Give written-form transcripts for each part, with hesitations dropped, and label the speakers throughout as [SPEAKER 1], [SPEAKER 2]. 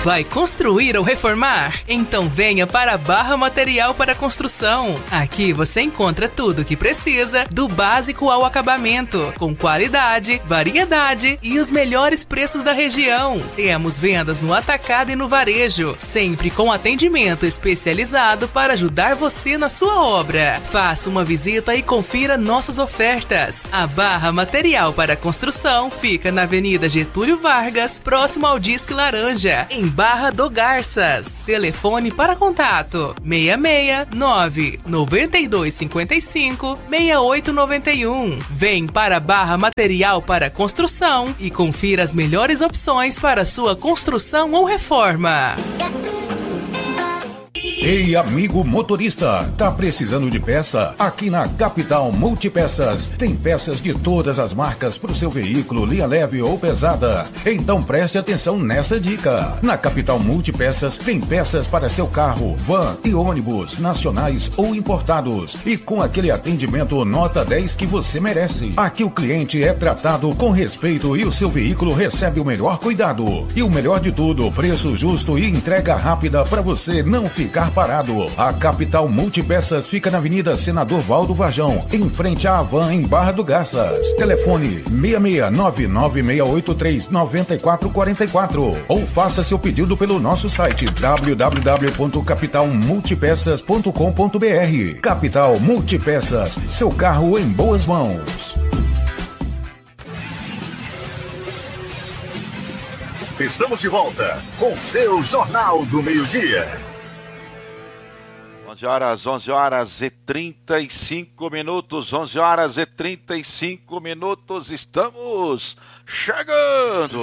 [SPEAKER 1] Vai construir ou reformar? Então venha para a Barra Material para Construção. Aqui você encontra tudo o que precisa, do básico ao acabamento, com qualidade, variedade e os melhores preços da região. Temos vendas no atacado e no varejo, sempre com atendimento especializado para ajudar você na sua obra. Faça uma visita e confira nossas ofertas. A Barra Material para Construção fica na Avenida Getúlio Vargas, próximo ao Disque Laranja, em Barra do Garças. Telefone para contato 669 9255 6891. Vem para Barra Material para Construção e confira as melhores opções para sua construção ou reforma.
[SPEAKER 2] Ei, amigo motorista, tá precisando de peça? Aqui na Capital Multipeças tem peças de todas as marcas para o seu veículo, linha leve ou pesada. Então preste atenção nessa dica. Na Capital Multipeças tem peças para seu carro, van e ônibus, nacionais ou importados. E com aquele atendimento nota 10 que você merece. Aqui o cliente é tratado com respeito e o seu veículo recebe o melhor cuidado. E o melhor de tudo, preço justo e entrega rápida para você não ficar parado. A Capital Multipeças fica na Avenida Senador Valdo Varjão, em frente à Havan, em Barra do Garças. Telefone 66996839444 ou faça seu pedido pelo nosso site www.capitalmultipeças.com.br. Capital Multipeças, seu carro em boas mãos.
[SPEAKER 3] Estamos de volta com seu Jornal do Meio-Dia.
[SPEAKER 4] 11 horas e 35 minutos, 11 horas e 35 minutos, estamos chegando.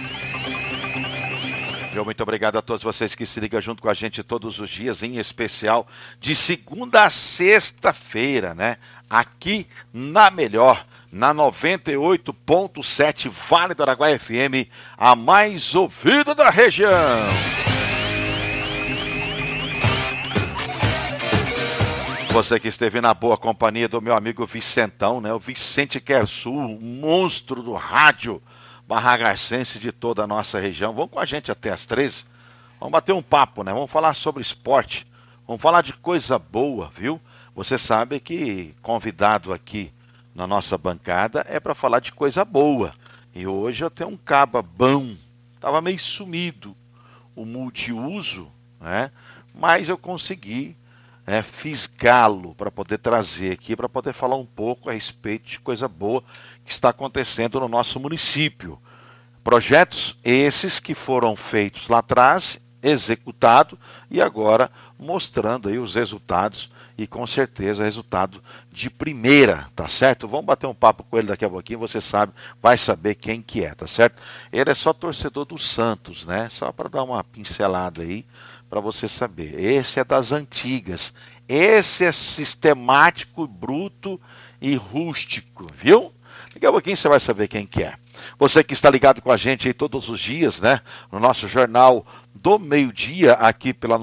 [SPEAKER 4] Muito obrigado a todos vocês que se ligam junto com a gente todos os dias, em especial de segunda a sexta-feira, né? Aqui na Melhor, na 98.7 Vale do Araguaia FM, a mais ouvida da região. Você que esteve na boa companhia do meu amigo Vicentão, né? O Vicente Quersul, um monstro do rádio barragarcense de toda a nossa região. Vamos com a gente até às 13. Vamos bater um papo, né? Vamos falar sobre esporte. Vamos falar de coisa boa, viu? Você sabe que convidado aqui na nossa bancada é para falar de coisa boa. E hoje eu tenho um caba bom. Estava meio sumido o multiuso, né? Mas eu consegui fisgá-lo para poder trazer aqui, para poder falar um pouco a respeito de coisa boa que está acontecendo no nosso município. Projetos esses que foram feitos lá atrás, executados e agora mostrando aí os resultados e com certeza resultado de primeira, tá certo? Vamos bater um papo com ele daqui a pouquinho, você sabe, vai saber quem que é, tá certo? Ele é só torcedor do Santos, né? Só para dar uma pincelada aí, para você saber. Esse é das antigas. Esse é sistemático, bruto e rústico, viu? Daqui a pouquinho você vai saber quem que é. Você que está ligado com a gente aí todos os dias, né? No nosso Jornal do Meio-Dia, aqui pela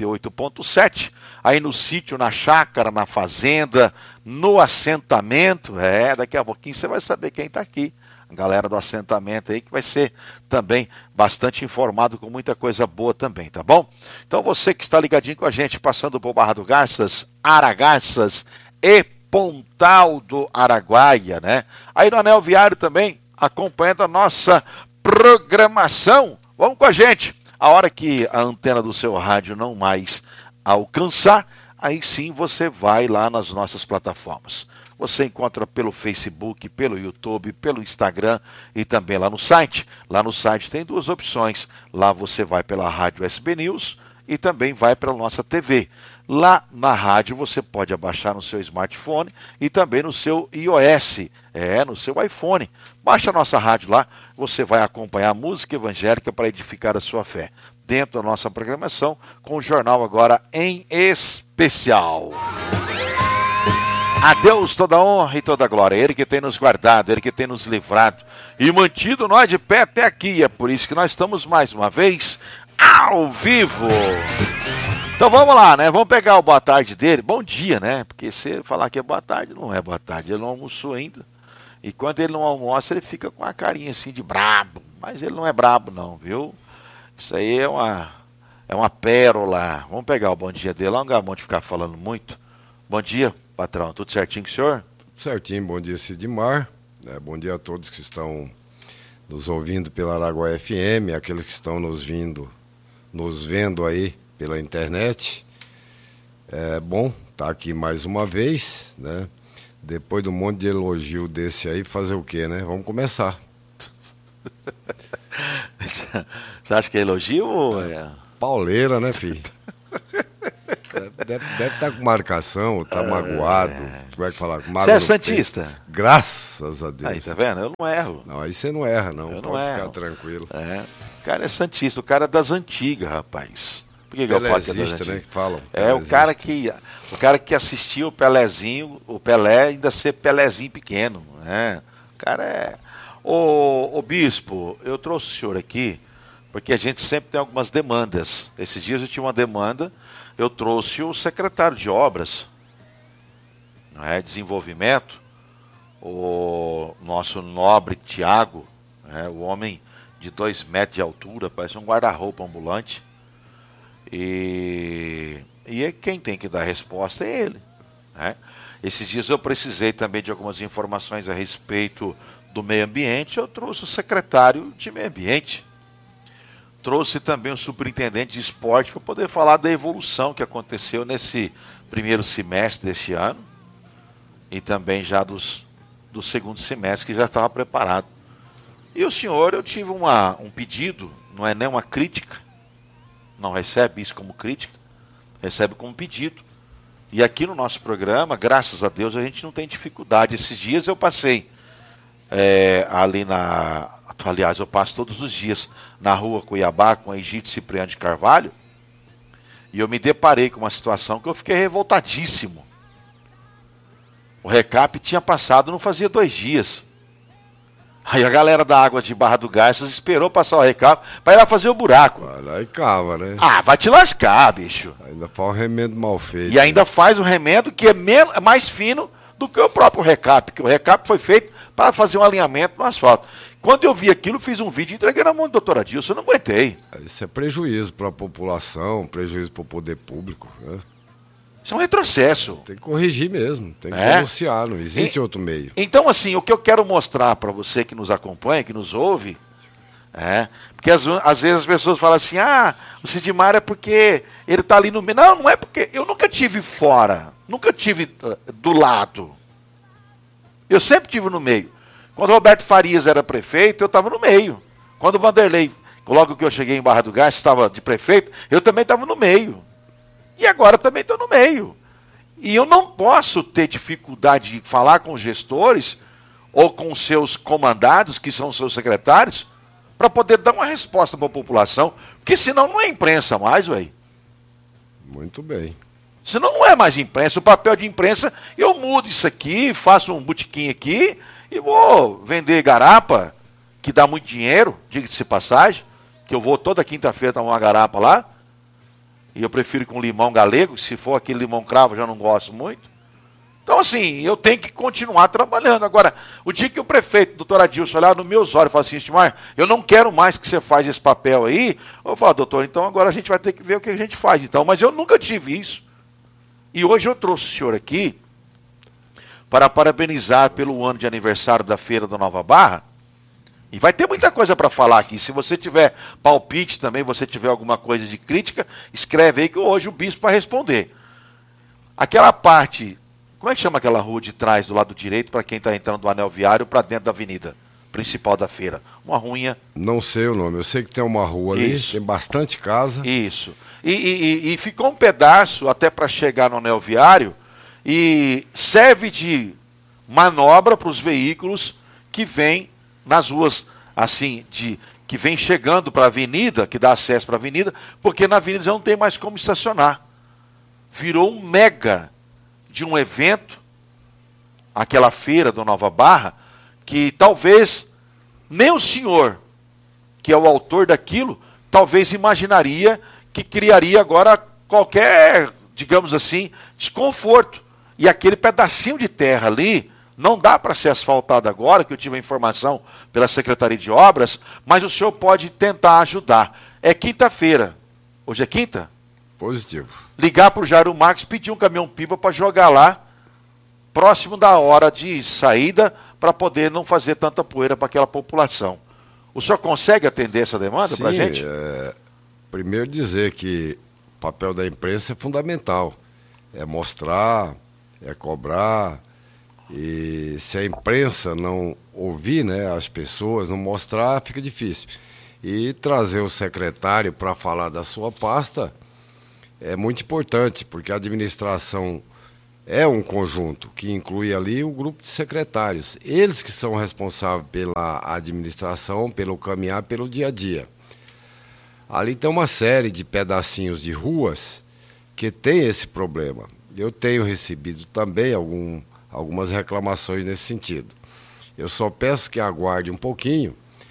[SPEAKER 4] 98.7, aí no sítio, na chácara, na fazenda, no assentamento. Daqui a pouquinho você vai saber quem está aqui. A galera do assentamento aí que vai ser também bastante informado com muita coisa boa também, tá bom? Então você que está ligadinho com a gente, passando por Barra do Garças, Aragarças e Pontal do Araguaia, né? Aí no Anel Viário também, acompanhando a nossa programação. Vamos com a gente. A hora que a antena do seu rádio não mais alcançar, aí sim você vai lá nas nossas plataformas. Você encontra pelo Facebook, pelo YouTube, pelo Instagram e também lá no site. Lá no site tem duas opções. Lá você vai pela Rádio SB News e também vai pela nossa TV. Lá na rádio você pode abaixar no seu smartphone e também no seu iOS, no seu iPhone. Baixa a nossa rádio lá, você vai acompanhar a música evangélica para edificar a sua fé. Dentro da nossa programação, com o jornal agora em especial. A Deus toda honra e toda glória. Ele que tem nos guardado, Ele que tem nos livrado e mantido nós de pé até aqui. É por isso que nós estamos mais uma vez ao vivo. Então vamos lá, né? Vamos pegar o boa tarde dele. Bom dia, né? Porque se ele falar que é boa tarde, não é boa tarde. Ele não almoçou ainda. E quando ele não almoça, ele fica com a carinha assim de brabo. Mas ele não é brabo não, viu? Isso aí é uma pérola. Vamos pegar o bom dia dele, lá um lugar bom de ficar falando muito. Bom dia, patrão. Tudo certinho com o senhor?
[SPEAKER 5] Tudo certinho. Bom dia, Sidmar. Bom dia a todos que estão nos ouvindo pela Araguaia FM, aqueles que estão nos vendo aí pela internet. É bom estar aqui mais uma vez, né? Depois de um monte de elogio desse aí, fazer o quê, né? Vamos começar.
[SPEAKER 4] Você acha que é elogio ou é...
[SPEAKER 5] Pauleira, né, filho? Deve estar com marcação, tá magoado. Como é que fala?
[SPEAKER 4] Você é santista?
[SPEAKER 5] Graças a Deus.
[SPEAKER 4] Aí, tá vendo? Eu não erro.
[SPEAKER 5] Não, aí você não erra, não.
[SPEAKER 4] Eu
[SPEAKER 5] Pode
[SPEAKER 4] não
[SPEAKER 5] ficar
[SPEAKER 4] erro.
[SPEAKER 5] tranquilo.
[SPEAKER 4] O cara é santista, o cara é das antigas, rapaz. Por que eu falo que é das antigas?
[SPEAKER 5] Né, que falam.
[SPEAKER 4] O cara que assistia o Pelézinho, o Pelé ainda ser Pelézinho pequeno, né? O cara é... Ô bispo, eu trouxe o senhor aqui porque a gente sempre tem algumas demandas. Esses dias eu tinha uma demanda, eu trouxe o secretário de obras, desenvolvimento, o nosso nobre Tiago, o homem de 2 metros de altura, parece um guarda-roupa ambulante. E quem tem que dar a resposta é ele. Esses dias eu precisei também de algumas informações a respeito do meio ambiente, eu trouxe o secretário de meio ambiente. Trouxe também o superintendente de esporte para poder falar da evolução que aconteceu nesse primeiro semestre deste ano e também já do segundo semestre, que já estava preparado. E o senhor, eu tive um pedido, não é nem uma crítica, não recebe isso como crítica, recebe como pedido. E aqui no nosso programa, graças a Deus, a gente não tem dificuldade. Esses dias eu passei aliás, eu passo todos os dias na rua Cuiabá com a Egídio Cipriano de Carvalho, e eu me deparei com uma situação que eu fiquei revoltadíssimo. O recap tinha passado, não fazia 2 dias. Aí a galera da água de Barra do Garças esperou passar o recap para ir lá fazer o buraco.
[SPEAKER 5] Vai lá e cava, né?
[SPEAKER 4] Ah, vai te lascar, bicho.
[SPEAKER 5] Ainda faz um remendo mal feito.
[SPEAKER 4] E ainda faz um remendo que é mais fino do que o próprio recap, que o recap foi feito para fazer um alinhamento no asfalto. Quando eu vi aquilo, fiz um vídeo e entreguei na mão do doutor Adilson, eu não aguentei.
[SPEAKER 5] Isso é prejuízo para a população, prejuízo para o poder público, né?
[SPEAKER 4] Isso é um retrocesso.
[SPEAKER 5] Tem que corrigir mesmo, tem que denunciar, não existe outro meio.
[SPEAKER 4] Então, assim, o que eu quero mostrar para você que nos acompanha, que nos ouve, porque às vezes as pessoas falam assim, o Sidmar é porque ele está ali no meio. Não, não é porque eu nunca tive fora, nunca tive do lado. Eu sempre tive no meio. Quando o Roberto Farias era prefeito, eu estava no meio. Quando o Vanderlei, logo que eu cheguei em Barra do Garças, estava de prefeito, eu também estava no meio. E agora também estou no meio. E eu não posso ter dificuldade de falar com os gestores ou com os seus comandados, que são os seus secretários, para poder dar uma resposta para a população, porque senão não é imprensa mais, velho.
[SPEAKER 5] Muito bem.
[SPEAKER 4] Senão não é mais imprensa. O papel de imprensa, eu mudo isso aqui, faço um botequim aqui e vou vender garapa, que dá muito dinheiro, diga-se de passagem, que eu vou toda quinta-feira tomar uma garapa lá, e eu prefiro com limão galego, se for aquele limão cravo eu já não gosto muito. Então assim, eu tenho que continuar trabalhando. Agora, o dia que o prefeito, o doutor Adilson, olhar nos meus olhos e falar assim, Sidmar, eu não quero mais que você faz esse papel aí, eu vou falar, doutor, então agora a gente vai ter que ver o que a gente faz. Então, mas eu nunca tive isso. E hoje eu trouxe o senhor aqui para parabenizar pelo ano de aniversário da Feira da Nova Barra. E vai ter muita coisa para falar aqui. Se você tiver palpite também, você tiver alguma coisa de crítica, escreve aí que hoje o bispo vai responder. Aquela parte, como é que chama aquela rua de trás, do lado direito, para quem está entrando do anel viário para dentro da avenida principal da feira? Uma ruinha.
[SPEAKER 5] Não sei o nome, eu sei que tem uma rua ali, tem bastante casa.
[SPEAKER 4] Isso. E ficou um pedaço até para chegar no anel viário e serve de manobra para os veículos que vêm nas ruas, assim, que vem chegando para a avenida, que dá acesso para a avenida, porque na avenida já não tem mais como estacionar. Virou um mega de um evento, aquela feira do Nova Barra, que talvez nem o senhor, que é o autor daquilo, talvez imaginaria que criaria agora qualquer, digamos assim, desconforto. E aquele pedacinho de terra ali não dá para ser asfaltado agora, que eu tive a informação pela Secretaria de Obras, mas o senhor pode tentar ajudar. é quinta-feira. Hoje é quinta?
[SPEAKER 5] Positivo.
[SPEAKER 4] Ligar para o Jairo Marques, pedir um caminhão-pipa para jogar lá, próximo da hora de saída, para poder não fazer tanta poeira para aquela população. O senhor consegue atender essa demanda para a gente?
[SPEAKER 5] Primeiro dizer que o papel da imprensa é fundamental. É mostrar, é cobrar. E se a imprensa não ouvir, né, as pessoas, não mostrar, fica difícil. E trazer o secretário para falar da sua pasta é muito importante, porque a administração é um conjunto que inclui ali o grupo de secretários. Eles que são responsáveis pela administração, pelo caminhar, pelo dia a dia. Ali tem uma série de pedacinhos de ruas que tem esse problema. Eu tenho recebido também algumas reclamações nesse sentido. Eu só peço que aguarde um pouquinho,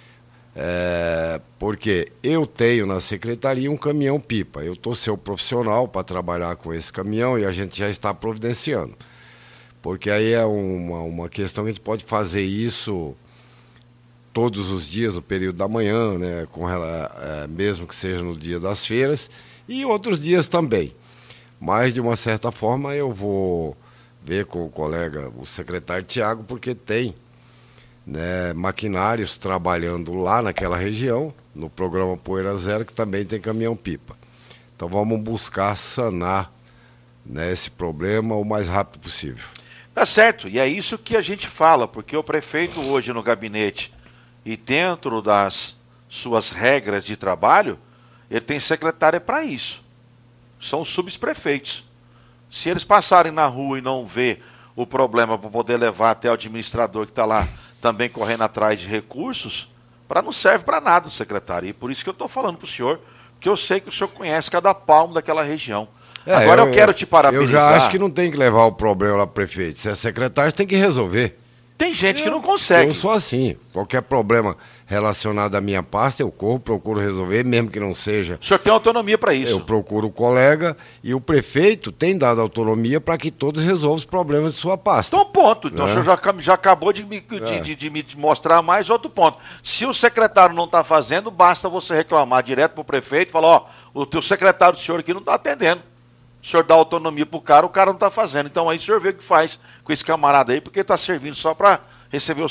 [SPEAKER 5] porque eu tenho na secretaria um caminhão-pipa. Eu estou seu profissional para trabalhar com esse caminhão e a gente já está providenciando. Porque aí é uma questão que a gente pode fazer isso todos os dias, no período da manhã, né, mesmo que seja no dia das feiras, e outros dias também. Mas, de uma certa forma, eu vou ver com o colega, o secretário Tiago, porque tem, né, maquinários trabalhando lá naquela região, no programa Poeira Zero, que também tem caminhão-pipa. Então vamos buscar sanar, né, esse problema o mais rápido possível.
[SPEAKER 4] Tá certo, e é isso que a gente fala, porque o prefeito hoje no gabinete e dentro das suas regras de trabalho, ele tem secretária para isso. São os subprefeitos. Se eles passarem na rua e não ver o problema para poder levar até o administrador que está lá também correndo atrás de recursos, não serve para nada o secretário. E por isso que eu estou falando para o senhor, porque eu sei que o senhor conhece cada palmo daquela região. Agora eu quero te parabenizar.
[SPEAKER 5] Eu já acho que não tem que levar o problema lá para o prefeito. Se é secretário, você tem que resolver.
[SPEAKER 4] Tem gente que não consegue.
[SPEAKER 5] Eu sou assim. Qualquer problema relacionado à minha pasta, eu corro, procuro resolver, mesmo que não seja.
[SPEAKER 4] O senhor tem autonomia para isso.
[SPEAKER 5] Eu procuro o colega e o prefeito tem dado autonomia para que todos resolvam os problemas de sua pasta.
[SPEAKER 4] Então, ponto. Então, o senhor já acabou de me mostrar mais outro ponto. Se o secretário não está fazendo, basta você reclamar direto para o prefeito e falar, o teu secretário do senhor aqui não está atendendo. O senhor dá autonomia pro cara, o cara não está fazendo. Então aí o senhor vê o que faz com esse camarada aí, porque está servindo só para receber o